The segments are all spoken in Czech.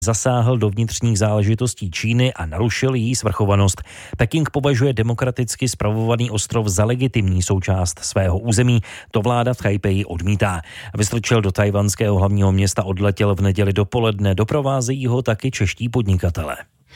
zasáhl do vnitřních záležitostí Číny a narušil její svrchovanost. Peking považuje demokraticky spravovaný ostrov za legitimní součást svého území. To vláda v Tajpeji odmítá. Vystrčil do tajvanského hlavního města odletěl v neděli dopoledne. Doprovázejí ho taky čeští podnikatelé.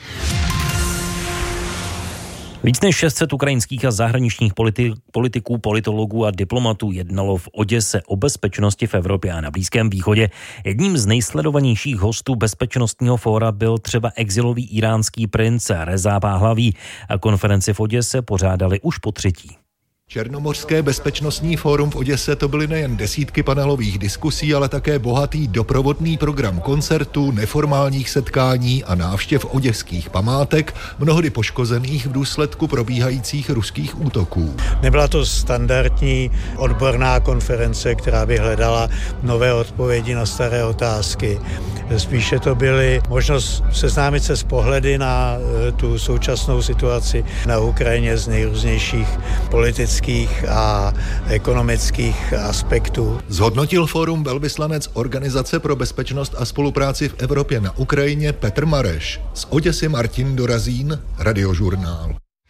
Víc než 600 ukrajinských a zahraničních politiků, politologů a diplomatů jednalo v Oděse o bezpečnosti v Evropě a na Blízkém východě. Jedním z nejsledovanějších hostů bezpečnostního fóra byl třeba exilový iránský princ Reza Pahlaví. A konferenci v Oděse pořádali už po třetí. Černomořské bezpečnostní fórum v Oděse to byly nejen desítky panelových diskusí, ale také bohatý doprovodný program koncertů, neformálních setkání a návštěv oděských památek, mnohdy poškozených v důsledku probíhajících ruských útoků. Nebyla to standardní odborná konference, která by hledala nové odpovědi na staré otázky. Spíše to byly možnost seznámit se s pohledy na tu současnou situaci na Ukrajině z nejrůznějších politických a ekonomických aspektů. Zhodnotil fórum velvyslanec Organizace pro bezpečnost a spolupráci v Evropě na Ukrajině Petr Mareš. Z Oděsy Martin Dorazín, Radiožurnál.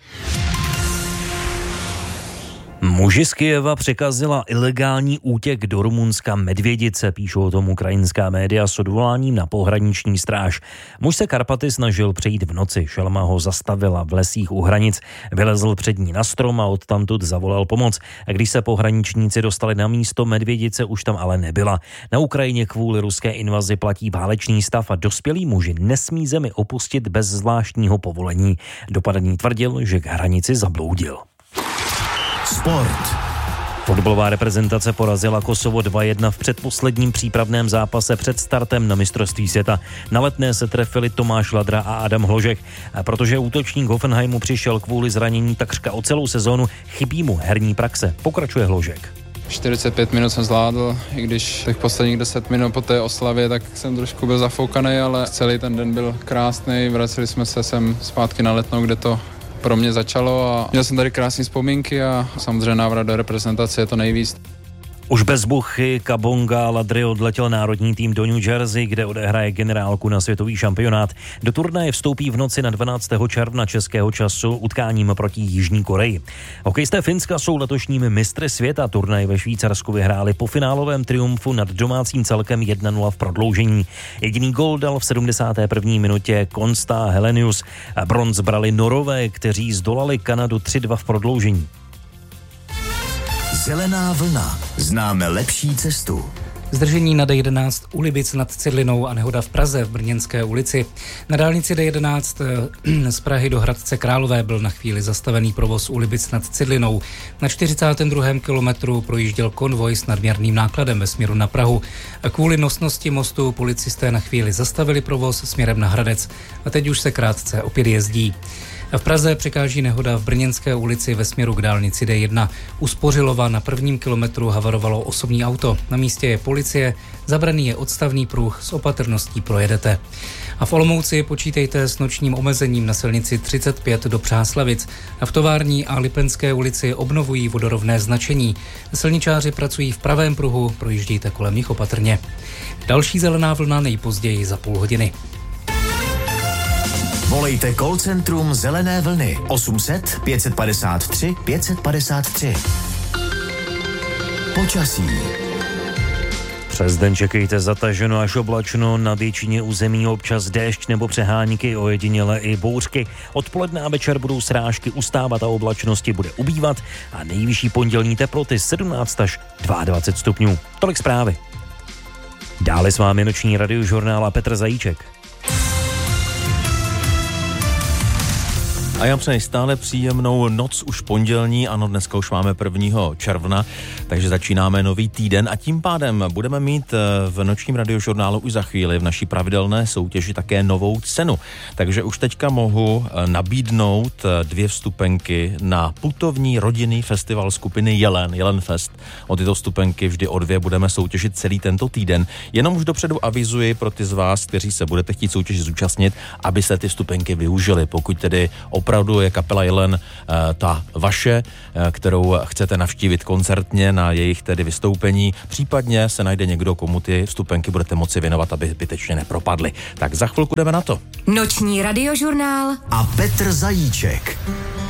Muži z Kyjeva překazila ilegální útěk do Rumunska Medvědice, píšou o tom ukrajinská média s odvoláním na pohraniční stráž. Muž se Karpaty snažil přejít v noci, šelma ho zastavila v lesích u hranic, vylezl před ní na strom a odtamtud zavolal pomoc. A když se pohraničníci dostali na místo, Medvědice už tam ale nebyla. Na Ukrajině kvůli ruské invazi platí válečný stav a dospělí muži nesmí zemi opustit bez zvláštního povolení. Dopadení tvrdil, že k hranici zabloudil. Sport. Fotbalová reprezentace porazila Kosovo 2-1 v předposledním přípravném zápase před startem na mistrovství světa. Na Letné se trefili Tomáš Ladra a Adam Hložek. A protože útočník Hoffenheimu přišel kvůli zranění takřka o celou sezónu, chybí mu herní praxe. Pokračuje Hložek. 45 minut jsem zvládl, i když těch posledních 10 minut po té oslavě, tak jsem trošku byl zafoukaný, ale celý ten den byl krásný. Vraceli jsme se sem zpátky na Letnou, kde to pro mě začalo a měl jsem tady krásné vzpomínky a samozřejmě návrat do reprezentace je to nejvíc. Už bez Buchy, Kabonga, Ladry odletěl národní tým do New Jersey, kde odehraje generálku na světový šampionát. Do turnaje vstoupí v noci na 12. června českého času utkáním proti Jižní Koreji. Hokejisté Finska jsou letošními mistry světa. Turnaj ve Švýcarsku vyhráli po finálovém triumfu nad domácím celkem 1-0 v prodloužení. Jediný gól dal v 71. minutě Konsta Helenius. Bronz brali Norové, kteří zdolali Kanadu 3-2 v prodloužení. Zelená vlna. Známe lepší cestu. Zdržení na D11 u Libic nad Cidlinou a nehoda v Praze v Brněnské ulici. Na dálnici D11 z Prahy do Hradce Králové byl na chvíli zastavený provoz u Libic nad Cidlinou. Na 42. kilometru projížděl konvoj s nadměrným nákladem ve směru na Prahu. A kvůli nosnosti mostu policisté na chvíli zastavili provoz směrem na Hradec a teď už se krátce opět jezdí. V Praze překáží nehoda v Brněnské ulici ve směru k dálnici D1. U Spořilova na 1. kilometru havarovalo osobní auto. Na místě je policie, zabraný je odstavný pruh, s opatrností projedete. A v Olomouci počítejte s nočním omezením na silnici 35 do Přáslavic. A v Tovární a Lipenské ulici obnovují vodorovné značení. Silničáři pracují v pravém pruhu, projíždějte kolem nich opatrně. Další zelená vlna nejpozději za půl hodiny. Volejte call centrum Zelené vlny 800 553 553. Počasí. Přes den čekejte zataženo až oblačno, na většině území občas déšť nebo přehánky, ojediněle i bouřky. Odpoledne a večer budou srážky ustávat a oblačnosti bude ubývat a nejvyšší pondělní teploty 17 až 22 stupňů. Tolik zprávy. Dále s vámi noční radiožurnál a Petr Zajíček. A já přeji stále příjemnou noc už pondělní, ano, dneska už máme 1. června, takže začínáme nový týden a tím pádem budeme mít v nočním radiožurnálu už za chvíli v naší pravidelné soutěži také novou cenu. Takže už teďka mohu nabídnout 2 vstupenky na putovní rodinný festival skupiny Jelenfest. O tyto vstupenky vždy o 2 budeme soutěžit celý tento týden. Jenom už dopředu avizuji pro ty z vás, kteří se budete chtít soutěžit zúčastnit, aby se ty vstupenky využili. Pokud tedy opravdu je kapela Jelen ta vaše, kterou chcete navštívit koncertně na jejich tedy vystoupení. Případně se najde někdo, komu ty vstupenky budete moci věnovat, aby zbytečně nepropadly. Tak za chvilku jdeme na to. Noční radiožurnál a Petr Zajíček.